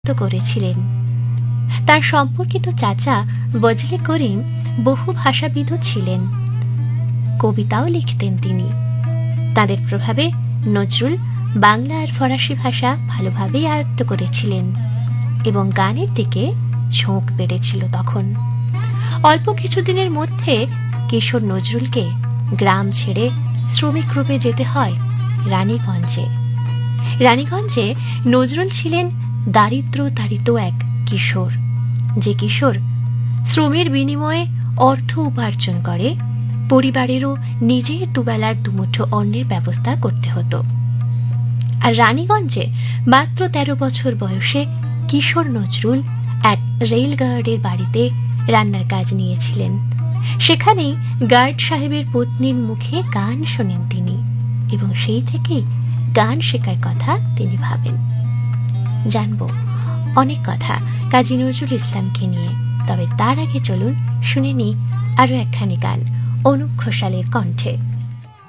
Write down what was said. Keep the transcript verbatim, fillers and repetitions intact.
করেছিলেন। তার সম্পর্কিত চাচা বজলে করিম বহু ভাষাবিদও ছিলেন, কবিতাও লিখতেন তিনি। তাদের প্রভাবে নজরুল বাংলা আর ফরাসি ভাষা ভালোভাবেই আয়ত্ত করেছিলেন এবং গানের দিকে ঝোঁক বেড়েছিল তখন। অল্প কিছুদিনের মধ্যে কিশোর নজরুলকে গ্রাম ছেড়ে শ্রমিক রূপে যেতে হয় রানীগঞ্জে। রানীগঞ্জে নজরুল ছিলেন দারিদ্র তাড়িত এক কিশোর, যে কিশোর শ্রমের বিনিময়ে অর্থ উপার্জন করে পরিবারেরও নিজের দুবেলার দুমুঠো অন্নের ব্যবস্থা করতে হতো। আর রানীগঞ্জে মাত্র তেরো বছর বয়সে কিশোর নজরুল এক রেল গার্ডের বাড়িতে রান্নার কাজ নিয়েছিলেন। সেখানেই গার্ড সাহেবের পত্নীর মুখে গান শোনেন তিনি এবং সেই থেকেই গান শেখার কথা তিনি ভাবেন। জানবো অনেক কথা কাজী নজরুল ইসলামকে নিয়ে, তবে তার আগে চলুন শুনে নিই আরো একখানি গান অনুপ ঘোষালের কণ্ঠে।